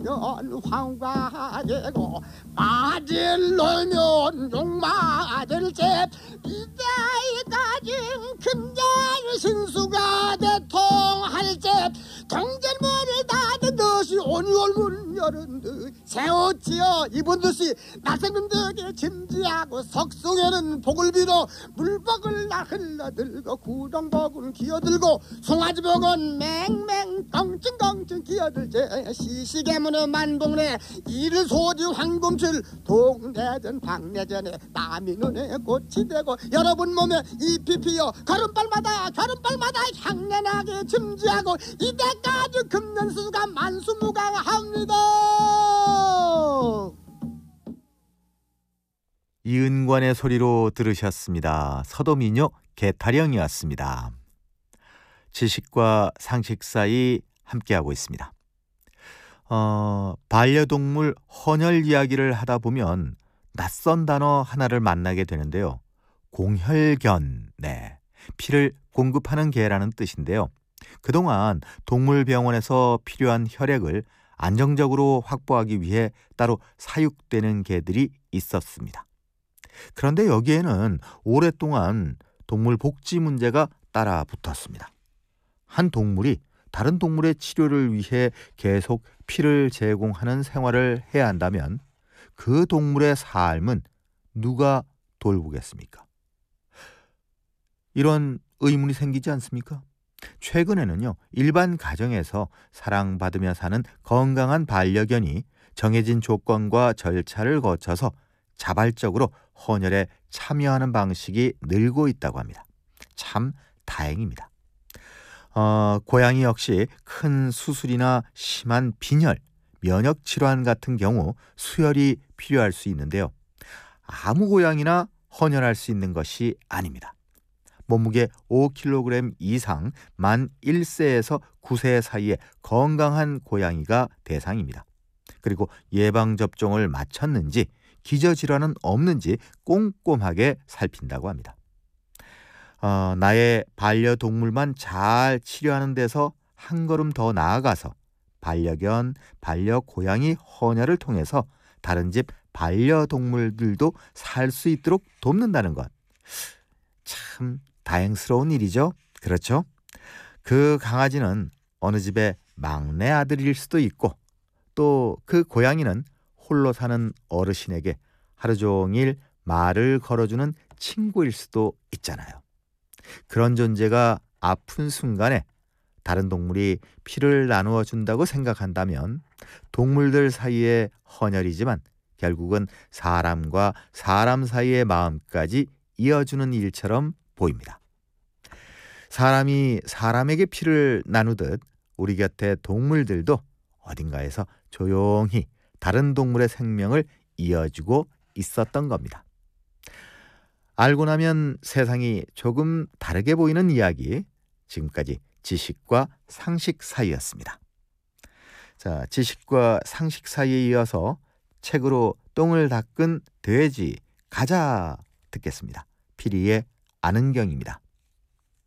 맞으면 황과되고 맞을 놈면 욕맞을지 이자에 가진 금자의 신수가 대통할지 경전문을 닫은 듯이 온열문 열은 듯 새옷지어 입은 듯이 낙생님들에게 짐지하고 석승에는 복을 빌어 물복을 나 흘러들고 구렁복은 기어들고 송아지복은 맹맹 껑충껑충 기어들지 시시개문의 만동네 일소지 황금칠 동네전 박내전에 남이 눈에 꽃이 되고 여러분 몸에 잎이 피어 걸음발마다 향내나게 짐지하고 이때까지 금년수가 만수무강합니다. 이은관의 소리로 들으셨습니다. 서도민요 개타령이었습니다. 지식과 상식 사이 함께하고 있습니다. 반려동물 헌혈 이야기를 하다 보면 낯선 단어 하나를 만나게 되는데요. 공혈견, 네, 피를 공급하는 개라는 뜻인데요. 그동안 동물병원에서 필요한 혈액을 안정적으로 확보하기 위해 따로 사육되는 개들이 있었습니다. 그런데 여기에는 오랫동안 동물 복지 문제가 따라 붙었습니다. 한 동물이 다른 동물의 치료를 위해 계속 피를 제공하는 생활을 해야 한다면 그 동물의 삶은 누가 돌보겠습니까? 이런 의문이 생기지 않습니까? 최근에는요, 일반 가정에서 사랑받으며 사는 건강한 반려견이 정해진 조건과 절차를 거쳐서 자발적으로 헌혈에 참여하는 방식이 늘고 있다고 합니다. 참 다행입니다. 고양이 역시 큰 수술이나 심한 빈혈, 면역 질환 같은 경우 수혈이 필요할 수 있는데요. 아무 고양이나 헌혈할 수 있는 것이 아닙니다. 몸무게 5kg 이상 만 1세에서 9세 사이의 건강한 고양이가 대상입니다. 그리고 예방접종을 마쳤는지 기저질환은 없는지 꼼꼼하게 살핀다고 합니다. 나의 반려동물만 잘 치료하는 데서 한 걸음 더 나아가서 반려견, 반려고양이 헌혈을 통해서 다른 집 반려동물들도 살 수 있도록 돕는다는 것. 참 다행스러운 일이죠. 그렇죠? 그 강아지는 어느 집의 막내 아들일 수도 있고 또 그 고양이는 홀로 사는 어르신에게 하루 종일 말을 걸어주는 친구일 수도 있잖아요. 그런 존재가 아픈 순간에 다른 동물이 피를 나누어 준다고 생각한다면 동물들 사이의 헌혈이지만 결국은 사람과 사람 사이의 마음까지 이어주는 일처럼 보입니다. 사람이 사람에게 피를 나누듯 우리 곁에 동물들도 어딘가에서 조용히 다른 동물의 생명을 이어주고 있었던 겁니다. 알고 나면 세상이 조금 다르게 보이는 이야기, 지금까지 지식과 상식 사이였습니다. 자, 지식과 상식 사이에 이어서 책으로 똥을 닦은 돼지 가자 듣겠습니다. 피리의 아는경입니다.